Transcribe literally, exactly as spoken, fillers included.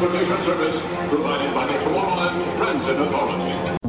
transportation service provided by the Toronto and Transit Authority.